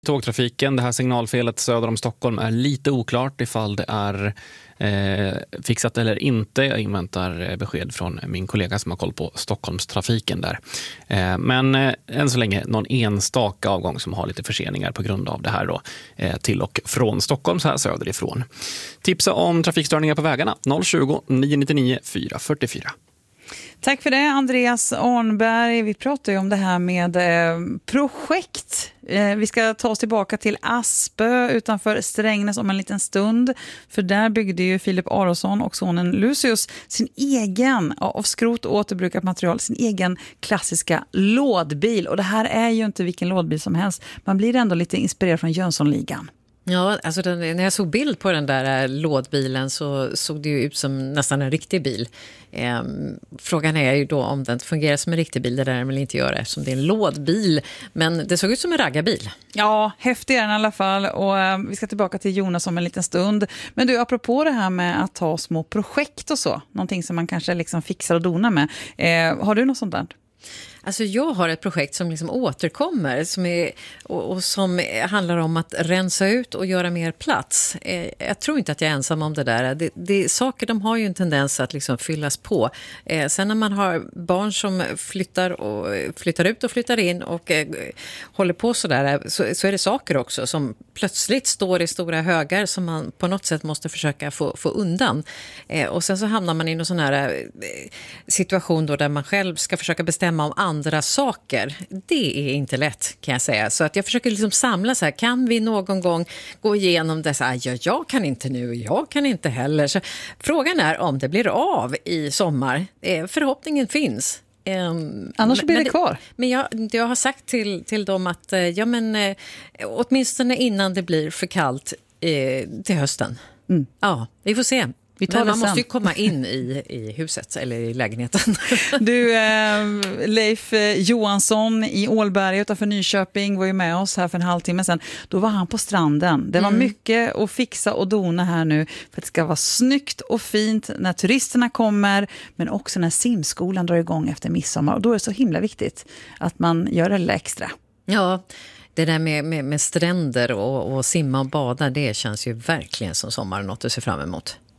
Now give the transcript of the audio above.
Tågtrafiken, det här signalfelet söder om Stockholm är lite oklart ifall det är fixat eller inte. Jag inväntar besked från min kollega som har koll på Stockholmstrafiken där. Men än så länge någon enstaka avgång som har lite förseningar på grund av det här då, till och från Stockholm så här söderifrån. Tipsa om trafikstörningar på vägarna 020 999 444. Tack för det, Andreas Arnberg. Vi pratar ju om det här med projekt. Vi ska ta oss tillbaka till Aspö utanför Strängnäs om en liten stund. För där byggde ju Filip Aronsson och sonen Lucius sin egen, av skrot och återbrukat material, sin egen klassiska lådbil. Och det här är ju inte vilken lådbil som helst. Man blir ändå lite inspirerad från Jönssonligan. Ja, alltså när jag såg bild på den där lådbilen så såg det ju ut som nästan en riktig bil. Frågan är ju då om den fungerar som en riktig bil. Det där vill inte göra eftersom det är en lådbil. Men det såg ut som en raggarbil. Ja, häftig är den i alla fall. Och vi ska tillbaka till Jonas om en liten stund. Men du, apropå det här med att ta små projekt och så. Någonting som man kanske liksom fixar och donar med. Har du något sånt där? Alltså jag har ett projekt som liksom återkommer som handlar om att rensa ut och göra mer plats. Jag tror inte att jag är ensam om det där. Saker de har ju en tendens att liksom fyllas på. Sen när man har barn som flyttar ut och flyttar in och håller på sådär så är det saker också som plötsligt står i stora högar som man på något sätt måste försöka få undan. Och sen så hamnar man i en sån här situation då där man själv ska försöka bestämma om andra saker. Det är inte lätt kan jag säga. Så att jag försöker liksom samla så här, kan vi någon gång gå igenom dessa, jag kan inte nu, jag kan inte heller. Så frågan är om det blir av i sommar. Förhoppningen finns. Annars blir det kvar. Men jag har sagt till dem att åtminstone innan det blir för kallt till hösten. Mm. Ja, vi får se. Men man måste ju komma in i huset eller i lägenheten. Du, Leif Johansson i Ålberg utanför Nyköping var ju med oss här för en halvtimme sedan. Då var han på stranden. Det var mycket att fixa och dona här nu för att det ska vara snyggt och fint när turisterna kommer, men också när simskolan drar igång efter midsommar. Och då är det så himla viktigt att man gör det lite extra. Ja, det där med stränder och simma och bada, det känns ju verkligen som sommar, något att se fram emot.